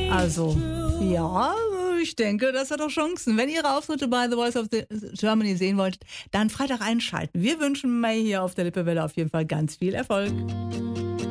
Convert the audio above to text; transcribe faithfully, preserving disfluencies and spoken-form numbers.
Also, ja, ich denke, das hat doch Chancen. Wenn ihr ihre Auftritte bei The Voice of the Germany sehen wollt, dann Freitag einschalten. Wir wünschen May hier auf der Lippewelle auf jeden Fall ganz viel Erfolg.